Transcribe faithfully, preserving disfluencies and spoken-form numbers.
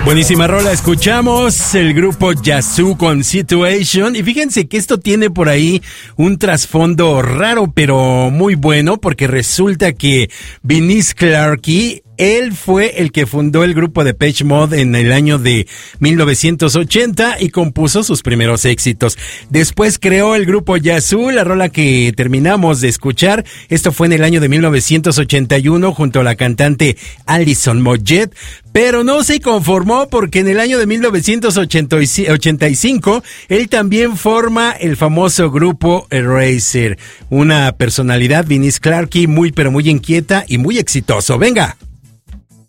Buenísima rola, escuchamos el grupo Yazoo con Situation, y fíjense que esto tiene por ahí un trasfondo raro pero muy bueno, porque resulta que Vince Clarke, él fue el que fundó el grupo Depeche Mode en el año de mil novecientos ochenta y compuso sus primeros éxitos. Después creó el grupo Yazoo, la rola que terminamos de escuchar. Esto fue en el año de mil novecientos ochenta y uno junto a la cantante Alison Moyet, pero no se conformó porque en el año de mil novecientos ochenta y cinco él también forma el famoso grupo Eraser. Una personalidad, Vince Clarke, muy pero muy inquieta y muy exitoso. Venga.